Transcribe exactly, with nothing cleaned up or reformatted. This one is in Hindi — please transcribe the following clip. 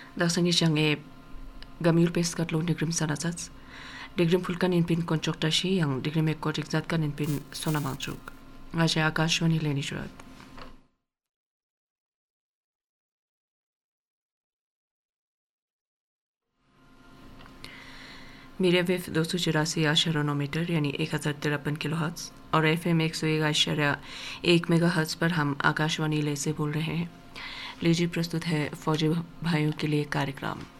Daksani jange gamil pes katlo digrim sanasats. Digrim fulkan inpin konchoktashi yang digrim ekotik zatkan inpin sonamangchuk. Ngaja Akashwani leni jurat. Media wave दो सौ चौरासी आशारों मीटर यानी एक हज़ार तिरपन किलो हर्ट्ज और एफ एम एक सौ एक आशार्य एक मेगा हर्ट्ज पर हम आकाशवाणी ले से बोल रहे हैं। लीजिए प्रस्तुत है फौजी भाइयों के लिए कार्यक्रम।